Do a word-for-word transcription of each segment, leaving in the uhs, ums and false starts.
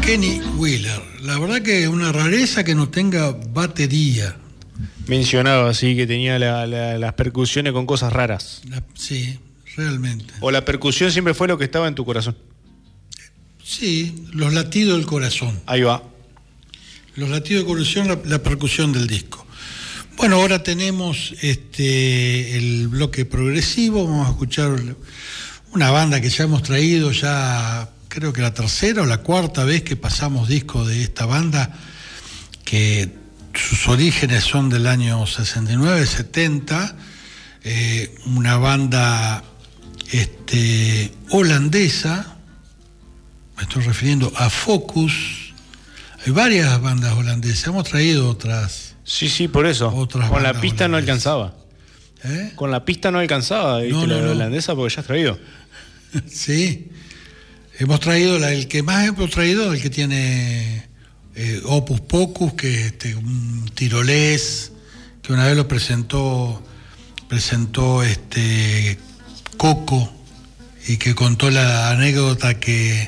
Kenny Wheeler. La verdad que es una rareza que no tenga batería. Mencionaba así que tenía la, la, las percusiones con cosas raras. La, sí, realmente. ¿O la percusión siempre fue lo que estaba en tu corazón? Sí, los latidos del corazón. Ahí va. Los latidos del corazón, la, la percusión del disco. Bueno, ahora tenemos este el bloque progresivo. Vamos a escuchar una banda que ya hemos traído, ya creo que la tercera o la cuarta vez que pasamos disco de esta banda, que sus orígenes son del año sesenta y nueve, setenta, eh, una banda este, holandesa, me estoy refiriendo a Focus. Hay varias bandas holandesas, hemos traído otras. Sí, sí, por eso. Otras Con la pista holandesas. No alcanzaba. ¿Eh? Con la pista no alcanzaba, ¿viste? No, no, la no. holandesa, porque ya has traído. Sí. Hemos traído, la, el que más hemos traído, el que tiene eh, Opus Pocus, que es este, un tirolés, que una vez lo presentó, presentó este Coco, y que contó la anécdota que,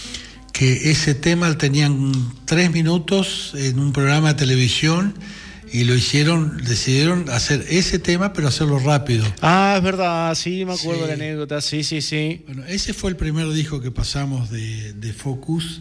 que ese tema tenían tres minutos en un programa de televisión, y lo hicieron, decidieron hacer ese tema, pero hacerlo rápido. Ah, es verdad, sí, me acuerdo sí. de la anécdota, sí, sí, sí. Bueno, ese fue el primer disco que pasamos de, de Focus.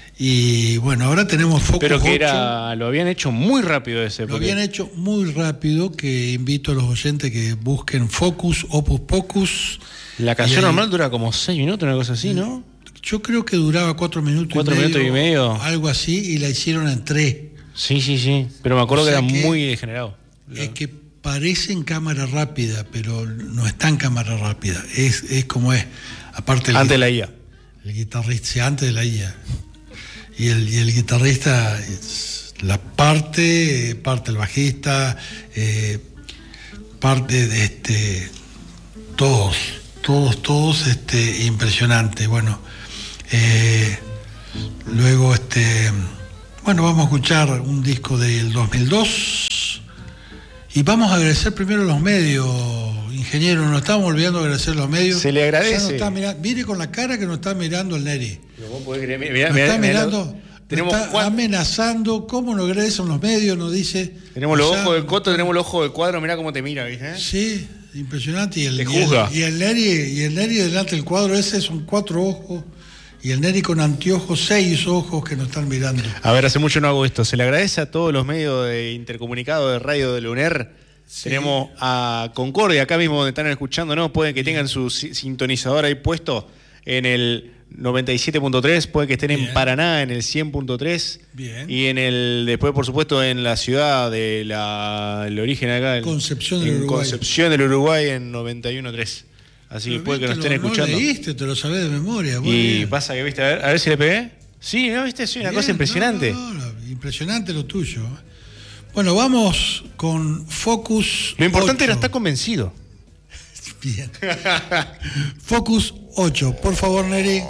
Y bueno, ahora tenemos Focus Pero que ocho. Era, lo habían hecho muy rápido ese. Lo porque... habían hecho muy rápido, que invito a los oyentes que busquen Focus, Opus Pocus. La canción ahí, normal dura como seis minutos, una cosa así, ¿no? Yo creo que duraba cuatro minutos cuatro y medio. Cuatro minutos y medio. Algo así, y la hicieron en tres. Sí, sí, sí, pero me acuerdo o sea que era que, muy degenerado. Es que parece en cámara rápida, pero no está en cámara rápida, es, es como es. Aparte el, antes de la I A. El guitarrista, sí, antes de la I A. Y el, y el guitarrista, la parte, parte el bajista, eh, parte de este, todos, todos, todos, este, impresionante. Bueno, eh, luego este... Bueno, vamos a escuchar un disco del dos mil dos y vamos a agradecer primero a los medios, ingeniero, nos estamos olvidando de agradecer a los medios. Se le agradece. Nos está mirando, mire con la cara que nos está mirando el Neri. ¿Vos podés creer? Mirá, nos mirá, está mirá, mirando, mirá, tenemos nos está cuatro... amenazando, cómo nos agradecen los medios, nos dice. Tenemos los ojos del coto, tenemos los ojos del cuadro, mirá cómo te mira, ¿viste? Sí, impresionante. Y el, te juzga. Y el, y el Neri, y el Neri delante del cuadro ese son cuatro ojos. Y el Neri con anteojos, seis ojos que nos están mirando. A ver, hace mucho no hago esto. Se le agradece a todos los medios de intercomunicado de radio de la U N E R. Sí. Tenemos a Concordia, acá mismo donde están escuchando, ¿no? Pueden que tengan su sintonizador ahí puesto en el noventa y siete punto tres, puede que estén Bien. en Paraná en el cien punto tres. Bien. Y en el, después, por supuesto, en la ciudad de la, el origen acá. El, Concepción del en Uruguay. Concepción del Uruguay en noventa y uno punto tres. Así que puede que nos estén lo, escuchando. No leíste, te lo sabés de memoria. Muy y bien. Pasa que, viste, a ver, a ver si le pegué. Sí, ¿no viste? Sí, una bien, cosa impresionante. No, no, no, impresionante lo tuyo. Bueno, vamos con Focus Lo importante ocho. era estar convencido. Bien. Focus ocho, por favor, Neri.